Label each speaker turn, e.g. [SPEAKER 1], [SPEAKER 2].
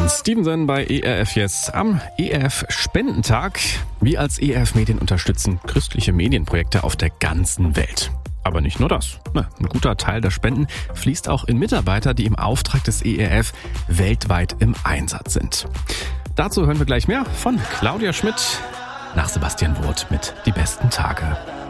[SPEAKER 1] Stevenson bei ERF Yes am ERF-Spendentag. Wir als ERF Medien unterstützen christliche Medienprojekte auf der ganzen Welt. Aber nicht nur das. Ein guter Teil der Spenden fließt auch in Mitarbeiter, die im Auftrag des ERF weltweit im Einsatz sind. Dazu hören wir gleich mehr von Claudia Schmidt nach Sebastian Woth mit Die besten Tage.